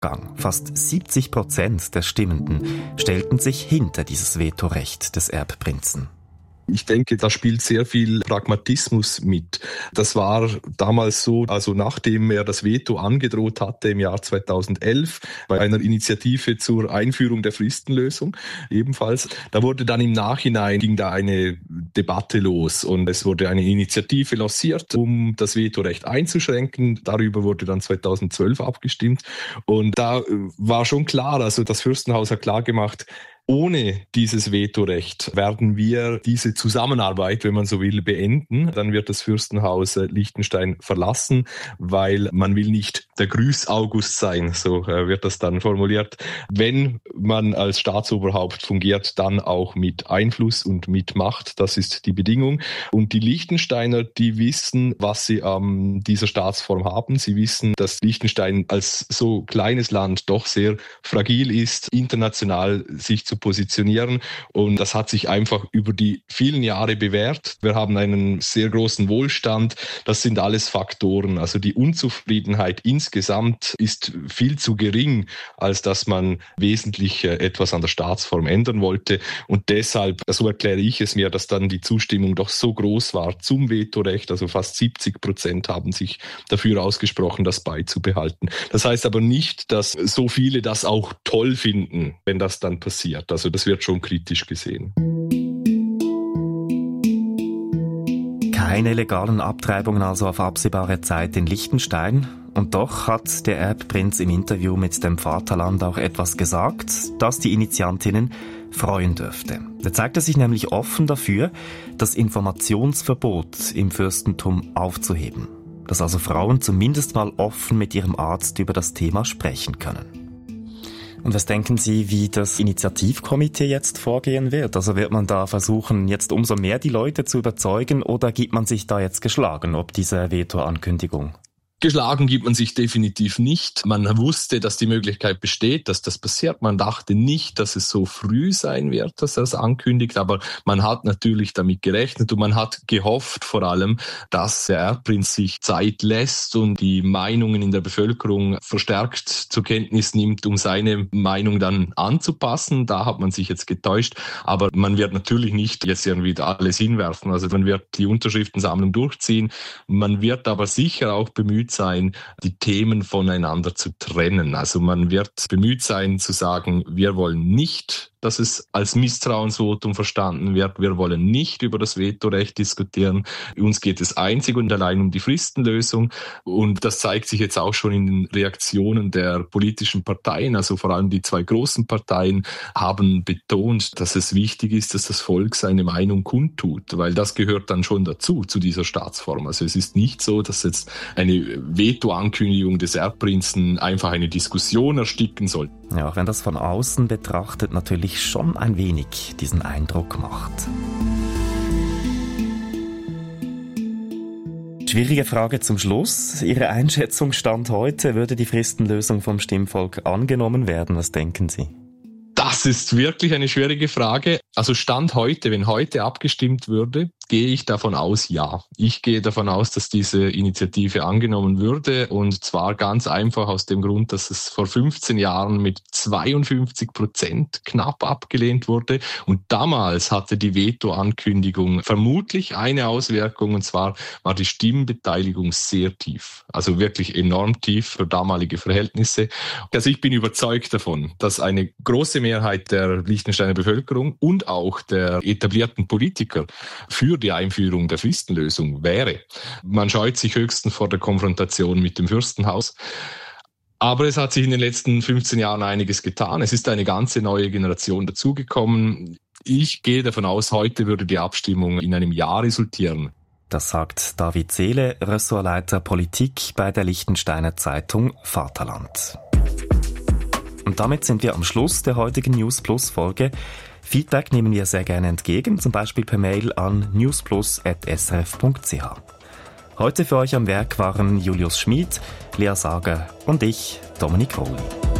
Fast 70% der Stimmenden stellten sich hinter dieses Vetorecht des Erbprinzen. Ich denke, da spielt sehr viel Pragmatismus mit. Das war damals so, also nachdem er das Veto angedroht hatte im Jahr 2011 bei einer Initiative zur Einführung der Fristenlösung ebenfalls, da wurde dann im Nachhinein, ging da eine Debatte los und es wurde eine Initiative lanciert, um das Vetorecht einzuschränken. Darüber wurde dann 2012 abgestimmt und da war schon klar, also das Fürstenhaus hat klar gemacht, ohne dieses Vetorecht werden wir diese Zusammenarbeit, wenn man so will, beenden. Dann wird das Fürstenhaus Liechtenstein verlassen, weil man will nicht der Grüß-August sein, so wird das dann formuliert. Wenn man als Staatsoberhaupt fungiert, dann auch mit Einfluss und mit Macht. Das ist die Bedingung. Und die Liechtensteiner, die wissen, was sie an dieser Staatsform haben. Sie wissen, dass Liechtenstein als so kleines Land doch sehr fragil ist, international sich zu positionieren und das hat sich einfach über die vielen Jahre bewährt. Wir haben einen sehr großen Wohlstand. Das sind alles Faktoren. Also die Unzufriedenheit insgesamt ist viel zu gering, als dass man wesentlich etwas an der Staatsform ändern wollte und deshalb, so erkläre ich es mir, dass dann die Zustimmung doch so groß war zum Vetorecht, also fast 70% haben sich dafür ausgesprochen, das beizubehalten. Das heißt aber nicht, dass so viele das auch toll finden, wenn das dann passiert. Also das wird schon kritisch gesehen. Keine legalen Abtreibungen also auf absehbare Zeit in Liechtenstein. Und doch hat der Erbprinz im Interview mit dem Vaterland auch etwas gesagt, das die Initiantinnen freuen dürfte. Er zeigte sich nämlich offen dafür, das Informationsverbot im Fürstentum aufzuheben. Dass also Frauen zumindest mal offen mit ihrem Arzt über das Thema sprechen können. Und was denken Sie, wie das Initiativkomitee jetzt vorgehen wird? Also wird man da versuchen, jetzt umso mehr die Leute zu überzeugen oder gibt man sich da jetzt geschlagen, ob diese Veto-Ankündigung? Geschlagen gibt man sich definitiv nicht. Man wusste, dass die Möglichkeit besteht, dass das passiert. Man dachte nicht, dass es so früh sein wird, dass er es ankündigt. Aber man hat natürlich damit gerechnet und man hat gehofft vor allem, dass der Erbprinz sich Zeit lässt und die Meinungen in der Bevölkerung verstärkt zur Kenntnis nimmt, um seine Meinung dann anzupassen. Da hat man sich jetzt getäuscht. Aber man wird natürlich nicht jetzt irgendwie alles hinwerfen. Also man wird die Unterschriftensammlung durchziehen. Man wird aber sicher auch bemüht sein, die Themen voneinander zu trennen. Also man wird bemüht sein zu sagen, wir wollen nicht, dass es als Misstrauensvotum verstanden wird. Wir wollen nicht über das Vetorecht diskutieren. Uns geht es einzig und allein um die Fristenlösung. Und das zeigt sich jetzt auch schon in den Reaktionen der politischen Parteien. Also vor allem die zwei großen Parteien haben betont, dass es wichtig ist, dass das Volk seine Meinung kundtut, weil das gehört dann schon dazu, zu dieser Staatsform. Also es ist nicht so, dass jetzt eine Veto-Ankündigung des Erbprinzen einfach eine Diskussion ersticken soll. Ja, auch wenn das von außen betrachtet natürlich schon ein wenig diesen Eindruck macht. Schwierige Frage zum Schluss. Ihre Einschätzung Stand heute, würde die Fristenlösung vom Stimmvolk angenommen werden? Was denken Sie? Das ist wirklich eine schwierige Frage. Also Stand heute, wenn heute abgestimmt würde, gehe ich davon aus, ja. Ich gehe davon aus, dass diese Initiative angenommen würde und zwar ganz einfach aus dem Grund, dass es vor 15 Jahren mit 52% knapp abgelehnt wurde und damals hatte die Veto-Ankündigung vermutlich eine Auswirkung und zwar war die Stimmbeteiligung sehr tief, also wirklich enorm tief für damalige Verhältnisse. Also ich bin überzeugt davon, dass eine große Mehrheit der Liechtensteiner Bevölkerung und auch der etablierten Politiker für die Einführung der Fristenlösung wäre. Man scheut sich höchstens vor der Konfrontation mit dem Fürstenhaus. Aber es hat sich in den letzten 15 Jahren einiges getan. Es ist eine ganze neue Generation dazugekommen. Ich gehe davon aus, heute würde die Abstimmung in einem Ja resultieren. Das sagt David Seele, Ressortleiter Politik bei der Liechtensteiner Zeitung Vaterland. Und damit sind wir am Schluss der heutigen News Plus Folge. Feedback nehmen wir sehr gerne entgegen, zum Beispiel per Mail an newsplus@srf.ch. Heute für euch am Werk waren Julius Schmid, Lea Sager und ich, Dominik Rohli.